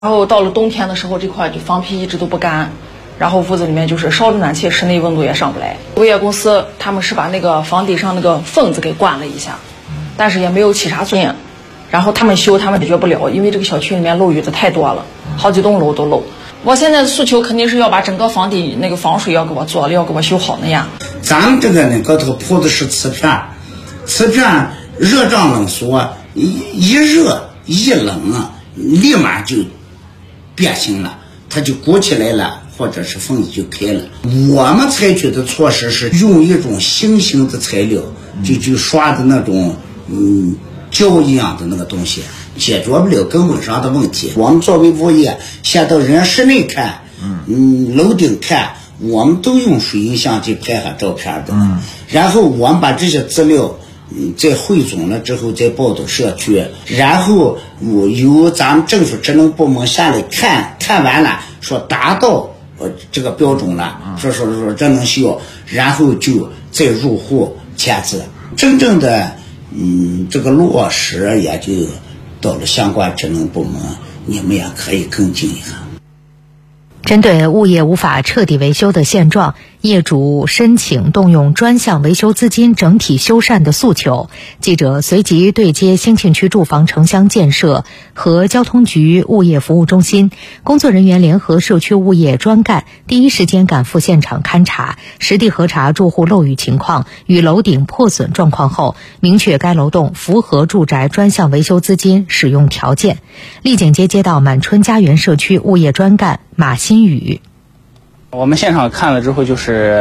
然后到了冬天的时候，这块就房皮一直都不干，然后屋子里面就是烧着暖气，室内温度也上不来。物业公司他们是把那个房顶上那个缝子给灌了一下，但是也没有起啥作用。然后他们修，他们解决不了，因为这个小区里面漏雨的太多了，好几栋楼都漏。我现在的诉求肯定是要把整个房顶那个防水要给我做了，要给我修好的呀。 咱们这个呢，搁头铺的是瓷片，瓷片热胀冷缩，一热一冷啊，立马就变形了，它就鼓起来了，或者是缝子就开了。我们采取的措施是用一种新型的材料，就刷的那种胶一样的那个东西，解决不了根本上的问题。我们作为物业，先到人室内看，楼顶看，我们都用水印相机拍下照片的。然后我们把这些资料再汇总了之后再报到社区，然后由咱们政府职能部门下来看完了，说达到这个标准了，说这能修，然后就再入户签字。真正的这个落实也就到了相关职能部门，你们也可以跟进一下。 针对物业无法彻底维修的现状，业主申请动用专项维修资金整体修缮的诉求，记者随即对接兴庆区住房城乡建设和交通局物业服务中心，工作人员联合社区物业专干，第一时间赶赴现场勘查，实地核查住户漏雨情况与楼顶破损状况后，明确该楼栋符合住宅专项维修资金使用条件。丽景街街道满春家园社区物业专干马新宇， 我们现场看了之后，就是